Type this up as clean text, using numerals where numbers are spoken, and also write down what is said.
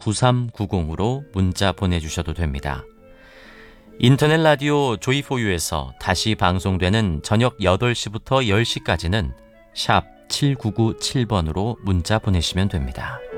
9390으로 문자 보내주셔도 됩니다. 인터넷 라디오 조이포유에서 다시 방송되는 저녁 8시부터 10시까지는 샵 7997번으로 문자 보내시면 됩니다.